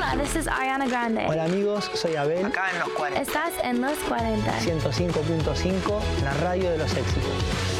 Hola, this is Ariana Grande. Hola amigos, soy Abel. Acá en los 40. Estás en Los 40. 105.5, la radio de los éxitos.